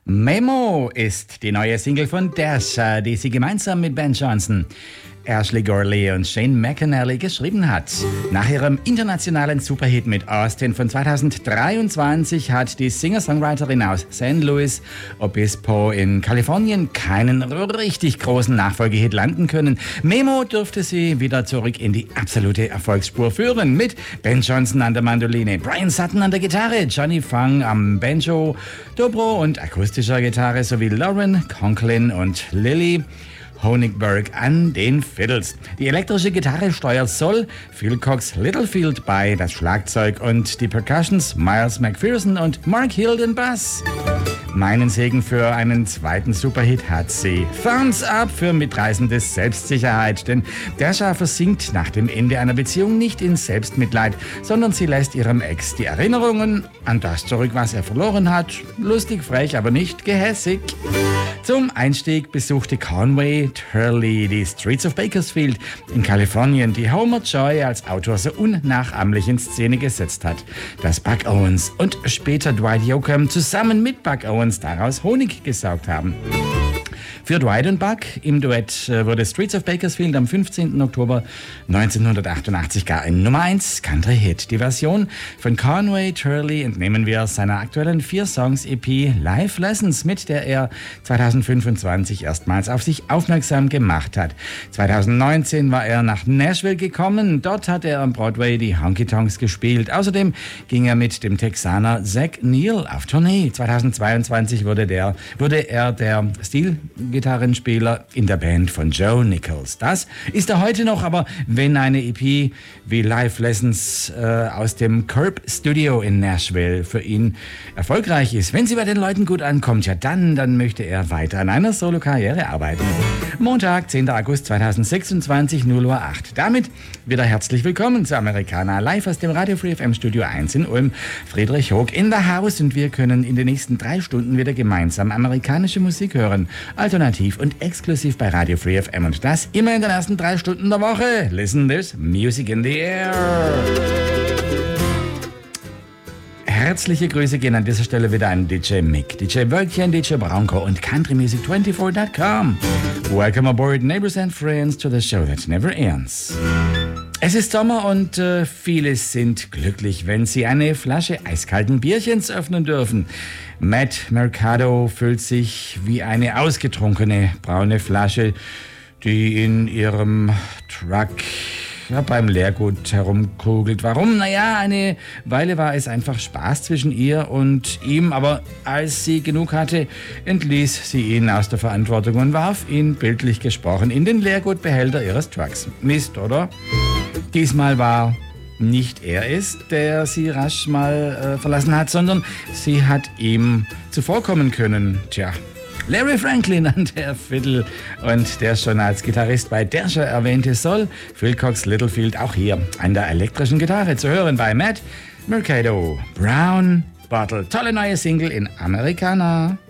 Memo ist die neue Single von Dasha, die sie gemeinsam mit Ben Johnson, Ashley Gorley und Shane McAnally geschrieben hat. Nach ihrem internationalen Superhit mit Austin von 2023 hat die Singer-Songwriterin aus St. Louis Obispo in Kalifornien keinen richtig großen Nachfolgehit landen können. Memo dürfte sie wieder zurück in die absolute Erfolgsspur führen, mit Ben Johnson an der Mandoline, Brian Sutton an der Gitarre, Johnny Fang am Banjo, Dobro und akustischer Gitarre sowie Lauren Conklin und Lily Honigberg an den Fiddles. Die elektrische Gitarre steuert Sol, Phil Cox Littlefield bei, das Schlagzeug und die Percussions Miles McPherson und Mark Hill den Bass. Meinen Segen für einen zweiten Superhit hat sie. Thumbs up für mitreißende Selbstsicherheit, denn Dasha versinkt nach dem Ende einer Beziehung nicht in Selbstmitleid, sondern sie lässt ihrem Ex die Erinnerungen an das zurück, was er verloren hat. Lustig, frech, aber nicht gehässig. Zum Einstieg besuchte Conway Turley die Streets of Bakersfield in Kalifornien, die Homer Joy als Autor so unnachahmlich in Szene gesetzt hat, dass Buck Owens und später Dwight Yoakam zusammen mit Buck Owens daraus Honig gesaugt haben. Für Dwight und Buck im Duett wurde Streets of Bakersfield am 15. Oktober 1988 gar ein Nummer 1 Country-Hit. Die Version von Conway Turley entnehmen wir seiner aktuellen 4-Songs-EP Life Lessons, mit der er 2025 erstmals auf sich aufmerksam gemacht hat. 2019 war er nach Nashville gekommen. Dort hat er am Broadway die Honky Tonks gespielt. Außerdem ging er mit dem Texaner Zach Neal auf Tournee. 2022 wurde er der Stilgitarrenspieler in der Band von Joe Nichols. Das ist er heute noch, aber wenn eine EP wie Live Lessons aus dem Curb Studio in Nashville für ihn erfolgreich ist, wenn sie bei den Leuten gut ankommt, ja dann möchte er weiter an einer Solo-Karriere arbeiten. Montag, 10. August 2026, 0:08 Uhr. Damit wieder herzlich willkommen zu Americana, live aus dem Radio Free FM Studio 1 in Ulm. Friedrich Hoog in the house, und wir können in den nächsten 3 Stunden wieder gemeinsam amerikanische Musik hören. Alternativ und exklusiv bei Radio Free FM, und das immer in den ersten 3 Stunden der Woche. Listen, there's music in the air. Herzliche Grüße gehen an dieser Stelle wieder an DJ Mick, DJ Wölkchen, DJ Braunko und CountryMusic24.com. Welcome aboard, neighbors and friends, to the show that never ends. Es ist Sommer und viele sind glücklich, wenn sie eine Flasche eiskalten Bierchens öffnen dürfen. Matt Mercado füllt sich wie eine ausgetrunkene braune Flasche, die in ihrem Truck beim Leergut herumkugelt. Warum? Naja, eine Weile war es einfach Spaß zwischen ihr und ihm, aber als sie genug hatte, entließ sie ihn aus der Verantwortung und warf ihn, bildlich gesprochen, in den Leergutbehälter ihres Trucks. Mist, oder? Diesmal war nicht er es, der sie rasch mal verlassen hat, sondern sie hat ihm zuvorkommen können. Tja, Larry Franklin an der Fiddle und der schon als Gitarrist bei Dasha erwähnte Sol, Phil Cox Littlefield, auch hier an der elektrischen Gitarre zu hören bei Matt Mercado. Brown Bottle, tolle neue Single in Americana.